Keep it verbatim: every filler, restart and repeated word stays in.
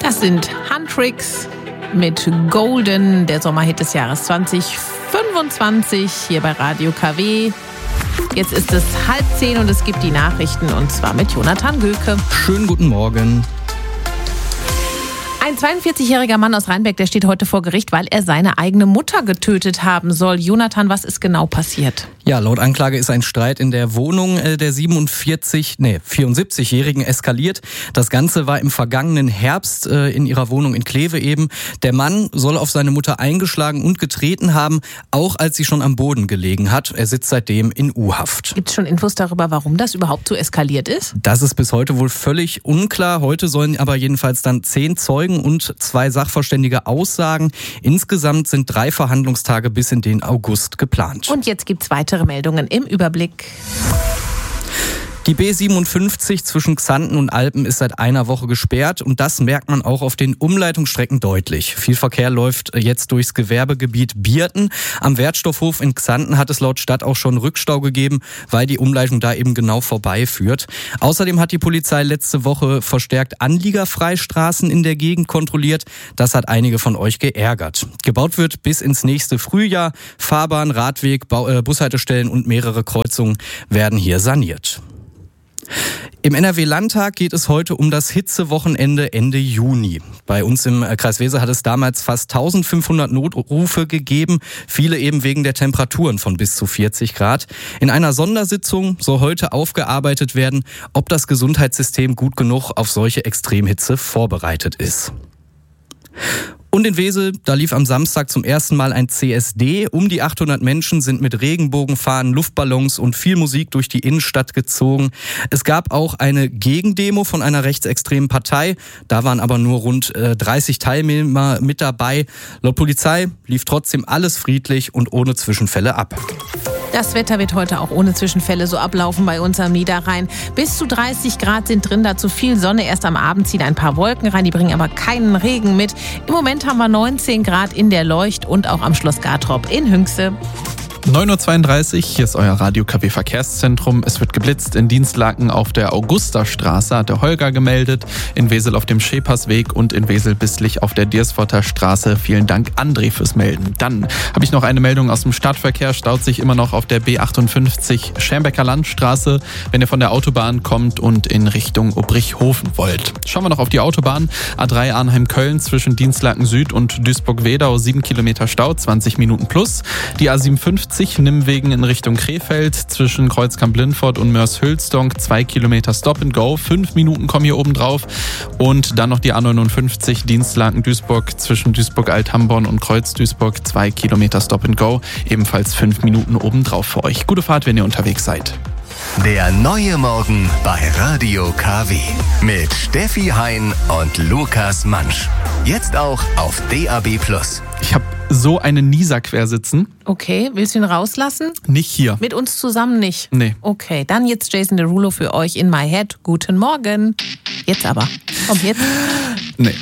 Das sind Huntrix mit Golden, der Sommerhit des Jahres zwanzig fünfundzwanzig hier bei Radio K W. Jetzt ist es halb zehn und es gibt die Nachrichten und zwar mit Jonathan Göke. Schönen guten Morgen. Ein zweiundvierzigjähriger Mann aus Rheinberg, der steht heute vor Gericht, weil er seine eigene Mutter getötet haben soll. Jonathan, was ist genau passiert? Ja, laut Anklage ist ein Streit in der Wohnung der siebenundvierzig, nee, vierundsiebzigjährigen eskaliert. Das Ganze war im vergangenen Herbst äh, in ihrer Wohnung in Kleve eben. Der Mann soll auf seine Mutter eingeschlagen und getreten haben, auch als sie schon am Boden gelegen hat. Er sitzt seitdem in U-Haft. Gibt es schon Infos darüber, warum das überhaupt so eskaliert ist? Das ist bis heute wohl völlig unklar. Heute sollen aber jedenfalls dann zehn Zeugen und zwei Sachverständige aussagen. Insgesamt sind drei Verhandlungstage bis in den August geplant. Und jetzt gibt's weitere Meldungen im Überblick. Die B siebenundfünfzig zwischen Xanten und Alpen ist seit einer Woche gesperrt und das merkt man auch auf den Umleitungsstrecken deutlich. Viel Verkehr läuft jetzt durchs Gewerbegebiet Bierten. Am Wertstoffhof in Xanten hat es laut Stadt auch schon Rückstau gegeben, weil die Umleitung da eben genau vorbeiführt. Außerdem hat die Polizei letzte Woche verstärkt Anliegerfreistraßen in der Gegend kontrolliert. Das hat einige von euch geärgert. Gebaut wird bis ins nächste Frühjahr. Fahrbahn, Radweg, Bushaltestellen und mehrere Kreuzungen werden hier saniert. Im N R W-Landtag geht es heute um das Hitzewochenende Ende Juni. Bei uns im Kreis Wesel hat es damals fast eintausendfünfhundert Notrufe gegeben, viele eben wegen der Temperaturen von bis zu vierzig Grad. In einer Sondersitzung soll heute aufgearbeitet werden, ob das Gesundheitssystem gut genug auf solche Extremhitze vorbereitet ist. Und in Wesel, da lief am Samstag zum ersten Mal ein C S D. Um die achthundert Menschen sind mit Regenbogenfahnen, Luftballons und viel Musik durch die Innenstadt gezogen. Es gab auch eine Gegendemo von einer rechtsextremen Partei. Da waren aber nur rund dreißig Teilnehmer mit dabei. Laut Polizei lief trotzdem alles friedlich und ohne Zwischenfälle ab. Das Wetter wird heute auch ohne Zwischenfälle so ablaufen bei uns am Niederrhein. Bis zu dreißig Grad sind drin, dazu viel Sonne. Erst am Abend ziehen ein paar Wolken rein, die bringen aber keinen Regen mit. Im Moment haben wir neunzehn Grad in der Leucht und auch am Schloss Gartrop in Hünxe. neun Uhr zweiunddreißig, hier ist euer Radio K W Verkehrszentrum. Es wird geblitzt in Dienstlaken auf der Augusterstraße, hat der Holger gemeldet, in Wesel auf dem Schäpersweg und in Wesel-Bisslich auf der Diersforter Straße. Vielen Dank, André, fürs Melden. Dann habe ich noch eine Meldung aus dem Stadtverkehr, staut sich immer noch auf der B achtundfünfzig Schermbecker Landstraße, wenn ihr von der Autobahn kommt und in Richtung Obrichhofen wollt. Schauen wir noch auf die Autobahn. A drei Arnheim-Köln zwischen Dienstlaken Süd und Duisburg-Wedau, sieben Kilometer Stau, zwanzig Minuten plus. Die A siebenundfünfzig Nimmwegen in Richtung Krefeld zwischen Kreuzkamp-Lindfort und Mörs-Hülsdonk, zwei Kilometer Stop and Go, fünf Minuten kommen hier oben drauf. Und dann noch die A neunundfünfzig Dienstlaken-Duisburg zwischen Duisburg-Althamborn und Kreuz-Duisburg, zwei Kilometer Stop and Go, ebenfalls fünf Minuten oben drauf für euch. Gute Fahrt, wenn ihr unterwegs seid. Der neue Morgen bei Radio K W mit Steffi Hein und Lukas Mansch. Jetzt auch auf D A B plus. Ich habe so einen Nieser quersitzen. Okay, willst du ihn rauslassen? Nicht hier. Mit uns zusammen nicht? Nee. Okay, dann jetzt Jason Derulo für euch in My Head. Guten Morgen. Jetzt aber. Komm, jetzt. Nee.